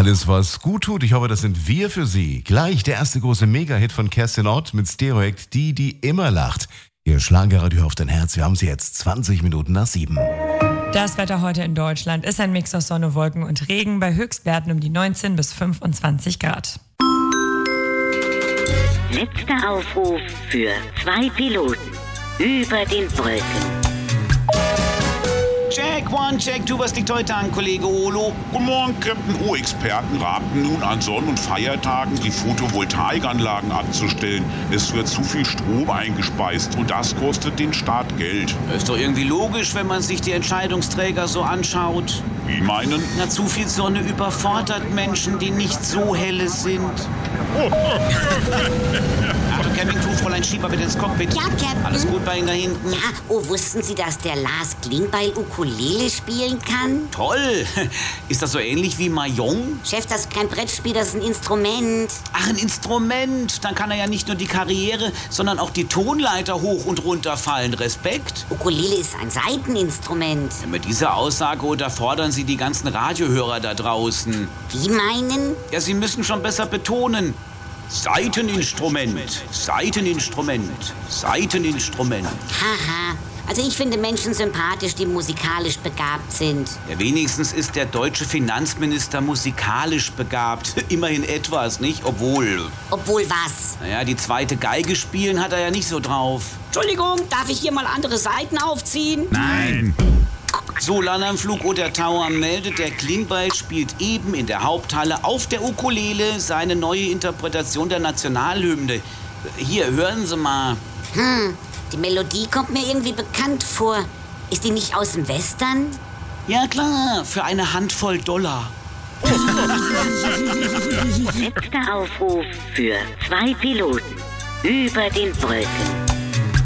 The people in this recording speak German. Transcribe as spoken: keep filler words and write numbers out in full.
Alles, was gut tut, ich hoffe, das sind wir für Sie. Gleich der erste große Mega-Hit von Kerstin Ott mit Stereoact, die, die immer lacht. Ihr Schlagerradio auf dein Herz, wir haben sie jetzt zwanzig Minuten nach sieben. Das Wetter heute in Deutschland ist ein Mix aus Sonne, Wolken und Regen bei Höchstwerten um die neunzehn bis fünfundzwanzig Grad. Letzter Aufruf für zwei Piloten über den Wolken. Check, one, check, two, was liegt heute an, Kollege Olo? Guten Morgen, Captain. Oh, Experten raten nun an Sonn- und Feiertagen die Photovoltaikanlagen abzustellen. Es wird zu viel Strom eingespeist und das kostet den Staat Geld. Das ist doch irgendwie logisch, wenn man sich die Entscheidungsträger so anschaut. Wie meinen? Na, zu viel Sonne überfordert Menschen, die nicht so helle sind. Achtung, Campingtour, Fräulein Schieber, bitte ins Cockpit. Ja, Captain. Alles gut bei Ihnen da hinten? Ja, oh, wussten Sie, dass der Lars Klingbeil Ukulele spielen kann? Toll. Ist das so ähnlich wie Mahjong? Chef, das ist kein Brettspiel, das ist ein Instrument. Ach, ein Instrument. Dann kann er ja nicht nur die Karriere, sondern auch die Tonleiter hoch und runter fallen. Respekt. Ukulele ist ein Saiteninstrument. Ja, mit dieser Aussage unterfordern Sie die ganzen Radiohörer da draußen. Wie meinen? Ja, Sie müssen schon besser betonen. Saiteninstrument, Saiteninstrument, Saiteninstrument. Haha. Also ich finde Menschen sympathisch, die musikalisch begabt sind. Ja, wenigstens ist der deutsche Finanzminister musikalisch begabt. Immerhin etwas, nicht? Obwohl... Obwohl was? Naja, die zweite Geige spielen hat er ja nicht so drauf. Entschuldigung, darf ich hier mal andere Seiten aufziehen? Nein. So, Landanflug oder Tower meldet, der Klingbeil spielt eben in der Haupthalle auf der Ukulele seine neue Interpretation der Nationalhymne. Hier, hören Sie mal. Hm, die Melodie kommt mir irgendwie bekannt vor. Ist die nicht aus dem Western? Ja klar, für eine Handvoll Dollar. Letzter Aufruf für zwei Piloten über den Wolken.